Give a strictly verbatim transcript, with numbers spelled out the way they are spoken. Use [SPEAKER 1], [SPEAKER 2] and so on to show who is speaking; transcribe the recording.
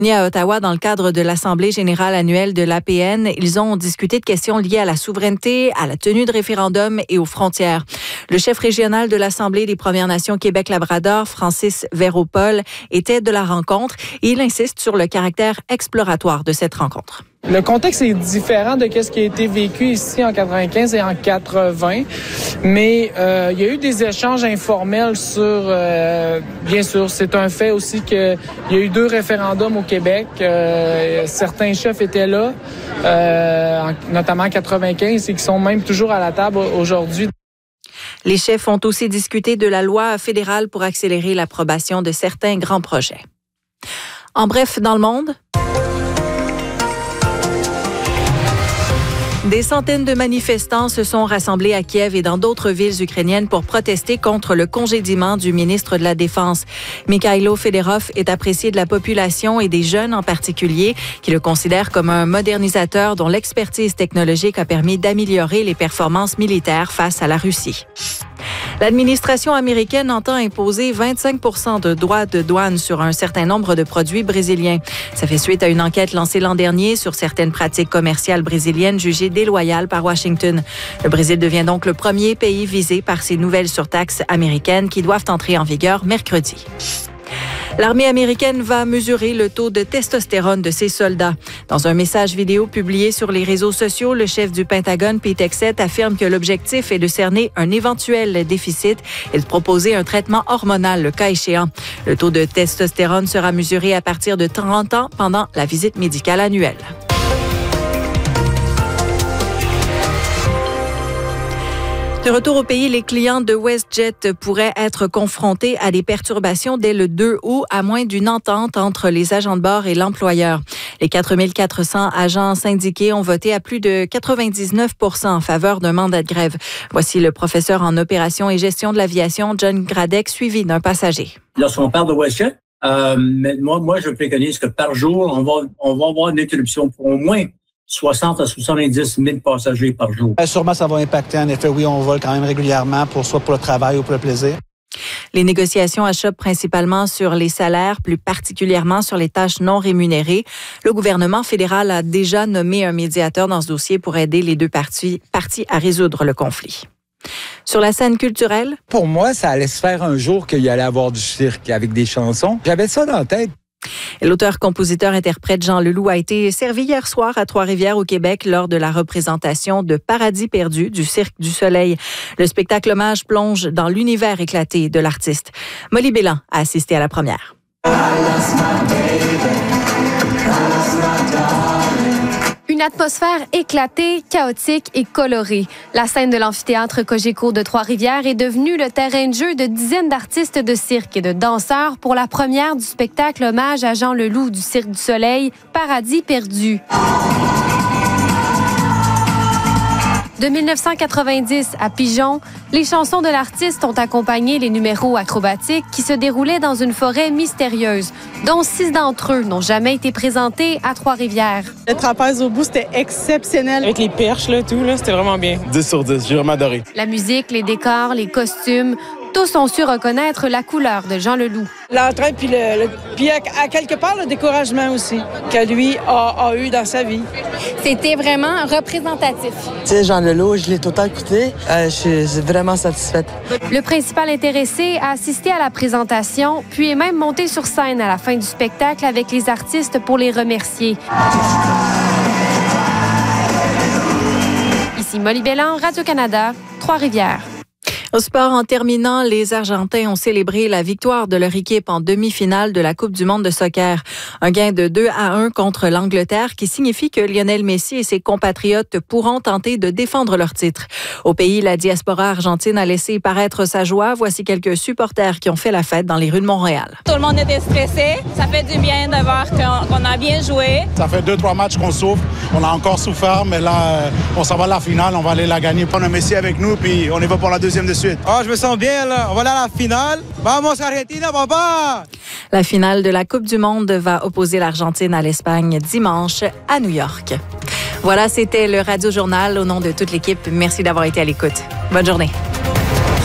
[SPEAKER 1] À Ottawa, dans le cadre de l'Assemblée générale annuelle de l'A P N, ils ont discuté de questions liées à la souveraineté, à la tenue de référendums et aux frontières. Le chef régional de l'Assemblée des Premières Nations Québec-Labrador, Francis Véropol, était de la rencontre et il insiste sur le caractère exploratoire de cette rencontre.
[SPEAKER 2] Le contexte est différent de ce qui a été vécu ici en quatre-vingt-quinze et en quatre-vingts, mais euh, il y a eu des échanges informels sur, euh, bien sûr, c'est un fait aussi qu'il y a eu deux référendums au Québec. Euh, certains chefs étaient là, euh, notamment en quatre-vingt-quinze, et qui sont même toujours à la table aujourd'hui.
[SPEAKER 1] Les chefs ont aussi discuté de la loi fédérale pour accélérer l'approbation de certains grands projets. En bref, dans le monde, des centaines de manifestants se sont rassemblés à Kiev et dans d'autres villes ukrainiennes pour protester contre le congédiement du ministre de la Défense. Mikhailo Fedorov est apprécié de la population et des jeunes en particulier, qui le considèrent comme un modernisateur dont l'expertise technologique a permis d'améliorer les performances militaires face à la Russie. L'administration américaine entend imposer vingt-cinq pour cent de droits de douane sur un certain nombre de produits brésiliens. Ça fait suite à une enquête lancée l'an dernier sur certaines pratiques commerciales brésiliennes jugées déloyales par Washington. Le Brésil devient donc le premier pays visé par ces nouvelles surtaxes américaines qui doivent entrer en vigueur mercredi. L'armée américaine va mesurer le taux de testostérone de ses soldats. Dans un message vidéo publié sur les réseaux sociaux, le chef du Pentagone, Pete Hegseth, affirme que l'objectif est de cerner un éventuel déficit et de proposer un traitement hormonal le cas échéant. Le taux de testostérone sera mesuré à partir de trente ans pendant la visite médicale annuelle. De retour au pays, les clients de WestJet pourraient être confrontés à des perturbations dès le deux août, à moins d'une entente entre les agents de bord et l'employeur. Les quatre mille quatre cents agents syndiqués ont voté à plus de quatre-vingt-dix-neuf pour cent en faveur d'un mandat de grève. Voici le professeur en opération et gestion de l'aviation, John Gradec, suivi d'un passager.
[SPEAKER 3] Lorsqu'on parle de WestJet, euh, moi, moi, je préconise que par jour, on va, on va avoir une interruption pour au moins soixante à soixante-dix mille passagers par jour.
[SPEAKER 4] Euh, sûrement, ça va impacter. En effet, oui, on vole quand même régulièrement, pour soit pour le travail ou pour le plaisir.
[SPEAKER 1] Les négociations achoppent principalement sur les salaires, plus particulièrement sur les tâches non rémunérées. Le gouvernement fédéral a déjà nommé un médiateur dans ce dossier pour aider les deux parties, parties à résoudre le conflit. Sur la scène culturelle?
[SPEAKER 5] Pour moi, ça allait se faire un jour qu'il y allait avoir du cirque avec des chansons. J'avais ça dans la tête.
[SPEAKER 1] L'auteur-compositeur-interprète Jean Leloup a été servi hier soir à Trois-Rivières au Québec lors de la représentation de Paradis perdu du Cirque du Soleil. Le spectacle hommage plonge dans l'univers éclaté de l'artiste. Molly Bélan a assisté à la première.
[SPEAKER 6] Une atmosphère éclatée, chaotique et colorée. La scène de l'amphithéâtre Cogeco de Trois-Rivières est devenue le terrain de jeu de dizaines d'artistes de cirque et de danseurs pour la première du spectacle hommage à Jean Leloup du Cirque du Soleil, Paradis perdu. De mille neuf cent quatre-vingt-dix à Pigeon, les chansons de l'artiste ont accompagné les numéros acrobatiques qui se déroulaient dans une forêt mystérieuse, dont six d'entre eux n'ont jamais été présentés à Trois-Rivières.
[SPEAKER 7] Le trapèze au bout, c'était exceptionnel.
[SPEAKER 2] Avec les perches, là, tout, là, c'était vraiment bien.
[SPEAKER 5] dix sur dix, j'ai vraiment adoré.
[SPEAKER 6] La musique, les décors, les costumes, tous ont su reconnaître la couleur de Jean Leloup.
[SPEAKER 7] L'entrain, puis, le, le, puis à, à quelque part, le découragement aussi, que lui a, a eu dans sa vie.
[SPEAKER 6] C'était vraiment représentatif.
[SPEAKER 8] Tu sais, Jean Leloup, je l'ai tout le temps écouté. Euh, je suis vraiment satisfaite.
[SPEAKER 6] Le principal intéressé a assisté à la présentation, puis est même monté sur scène à la fin du spectacle avec les artistes pour les remercier. Ici Molly Bélan, Radio-Canada, Trois-Rivières.
[SPEAKER 1] Au sport, en terminant, les Argentins ont célébré la victoire de leur équipe en demi-finale de la Coupe du monde de soccer. Un gain de deux à un contre l'Angleterre qui signifie que Lionel Messi et ses compatriotes pourront tenter de défendre leur titre. Au pays, la diaspora argentine a laissé paraître sa joie. Voici quelques supporters qui ont fait la fête dans les rues de Montréal.
[SPEAKER 9] Tout le monde était stressé. Ça fait du bien de voir qu'on a bien joué.
[SPEAKER 10] Ça fait deux, trois matchs qu'on souffre. On a encore souffert, mais là, on s'en va à la finale. On va aller la gagner. On a Messi avec nous, puis on y va pour la deuxième de suite.
[SPEAKER 5] Oh, je me sens bien, là. On va aller à la finale. Vamos, Argentina, papa!
[SPEAKER 1] La finale de la Coupe du monde va opposer l'Argentine à l'Espagne dimanche à New York. Voilà, c'était le Radio Journal. Au nom de toute l'équipe, merci d'avoir été à l'écoute. Bonne journée.